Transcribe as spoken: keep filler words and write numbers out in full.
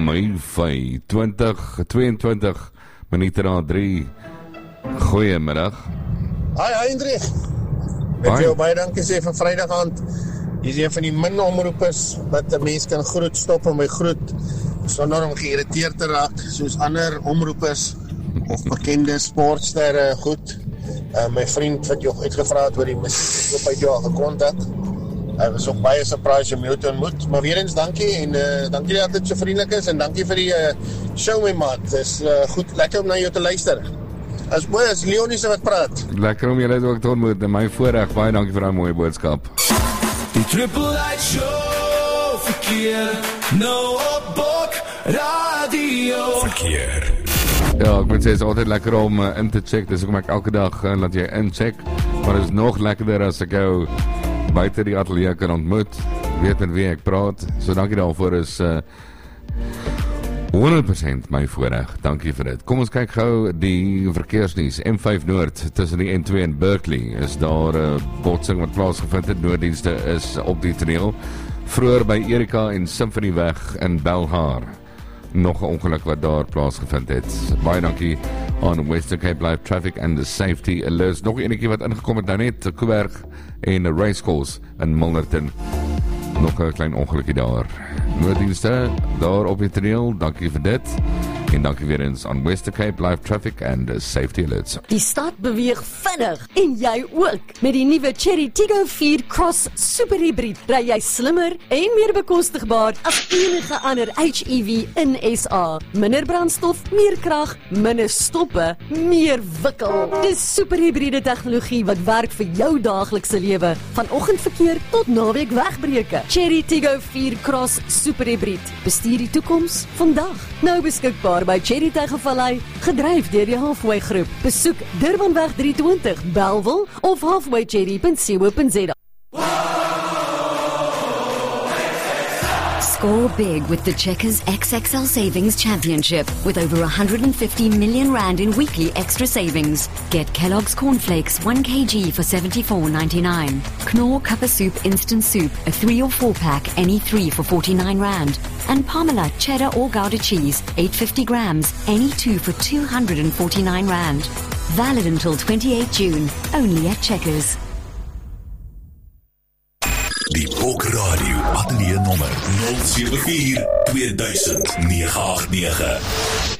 My vy, twintig, tweeëntwintig minute na drie. Goeiemiddag. Hi Hendrik. Ek wil jou baie dankie sê van Vrydag aand. Jy is een van die min omroepers wat 'n mens kan groet, stop en my groet sonder om geïrriteerd te raak, soos ander omroepers of bekende sportsterre. Goed. Uh, my vriend wat jou uitgevra het oor die musiek, op uit jou al gekontak. Hy was ook baie surprised om jou te ontmoet. Maar weer eens dankie en uh, dankie dat dit so vriendelik is en dankie vir die uh, show my maat. Dit is uh, goed, lekker om na jou te luister. As mooi as Leonie wat praat. Lekker om julle ook te ontmoet en my voorreg. Baie dankie vir daai mooi boodskap. Die Triple H Show verkeer, nou op Bok Radio verkeer. Ja, ek moet sê, het is altyd lekker om uh, in te check, dis ook om ek elke dag uh, laat jy incheck, maar het is nog lekkerder as ek jou buiten die atelier kan ontmoet, weet met wie ek praat, so dankie daarvoor, is uh, honderd persent my voorreg, dankie vir dit. Kom ons kyk gou die verkeersnuus. M vyf Noord tussen die N twee en Berkeley is daar 'n uh, botsing wat plaasgevind het. Noorddienste is op die toneel. Vroeër by Erika en Symphonyweg in Belhar. Nog 'n ongeluk wat daar plaasgevind het. Baie dankie aan Western Cape Live Traffic and the Safety Alerts. Nog enetjie wat ingekom het nou net, Kuiberg en Racecourse in Milnerton. Nog 'n klein ongelukkie daar. Noorddienste daar op die toneel, dankie vir dit. En dankie weer eens aan Western Cape Live Traffic and the Safety Alerts. Die stad beweeg vinnig en jy ook. Met die nuwe Chery Tiggo vier Cross Super Hybrid ry jy slimmer en meer bekostigbaar as enige ander H E V in S A. Minder brandstof, meer krag, minder stoppe, meer wikkel. Dis super hybride tegnologie wat werk vir jou daaglikse lewe, van oggendverkeer tot naweek wegbreuke. Chery Tiggo vier Cross Super Hybrid. Bestuur die toekoms vandag. Nou beskikbaar by Chery Tygervallei, gedryf deur die Halfway Groep. Besoek Durbanweg drie twintig, Bellville of halfway cherry punt co punt za. Score big with the Checkers X X L Savings Championship with over one hundred fifty million rand in weekly extra savings. Get Kellogg's Cornflakes one kilogram for seventy-four ninety-nine. Knorr Cup of Soup Instant Soup, a three or four pack, any three for forty-nine rand. And Parmalat Cheddar or Gouda Cheese, eight hundred fifty grams, any two for two hundred forty-nine rand. Valid until twenty-eighth June, only at Checkers. Die Bok Radio Atelier nommer nul sewe vier twee duisend nege agt nege.